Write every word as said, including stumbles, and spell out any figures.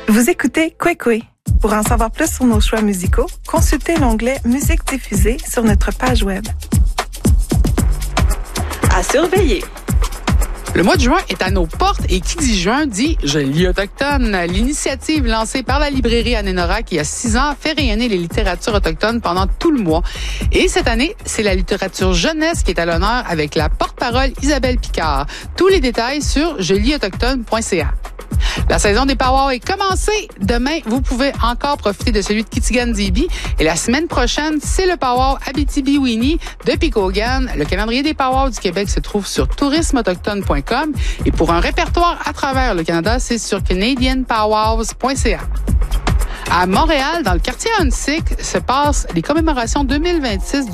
Vous écoutez Kwekwe. Pour en savoir plus sur nos choix musicaux, consultez l'onglet Musique diffusée sur notre page web. À surveiller. Le mois de juin est à nos portes et qui dit juin dit Je lis autochtone. L'initiative lancée par la librairie Anénorac il y a six ans fait rayonner les littératures autochtones pendant tout le mois. Et cette année, c'est la littérature jeunesse qui est à l'honneur avec la porte-parole Isabelle Picard. Tous les détails sur je lis autochtone point c a. La saison des powwows est commencée. Demain, vous pouvez encore profiter de celui de Kitigan-Zibi. Et la semaine prochaine, c'est le powwow Abitibi-Winnie de Picogan. Le calendrier des powwows du Québec se trouve sur tourisme autochtone point com. Et pour un répertoire à travers le Canada, c'est sur canadian powwows point c a. À Montréal, dans le quartier Huntsic, se passent les commémorations deux mille vingt-six du